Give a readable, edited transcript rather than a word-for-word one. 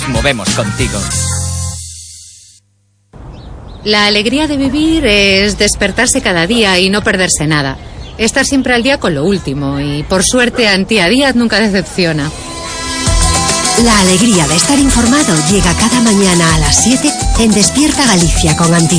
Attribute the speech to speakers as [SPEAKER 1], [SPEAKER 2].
[SPEAKER 1] movemos contigo.
[SPEAKER 2] La alegría de vivir es despertarse cada día y no perderse nada. Estar siempre al día con lo último y, por suerte, Antía Díaz nunca decepciona.
[SPEAKER 3] La alegría de estar informado llega cada mañana a las 7 en Despierta Galicia con Antía.